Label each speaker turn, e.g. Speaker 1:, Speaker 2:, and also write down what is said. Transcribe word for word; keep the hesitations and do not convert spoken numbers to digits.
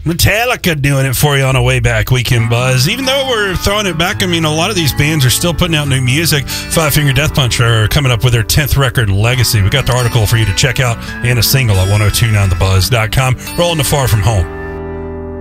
Speaker 1: Metallica doing it for you on a way back weekend buzz. Even though we're throwing it back, I mean, a lot of these bands are still putting out new music. Five Finger Death Punch are coming up with their tenth record, Legacy. We got the article for you to check out and a single at ten twenty-nine the buzz dot com. Rolling to Far From Home.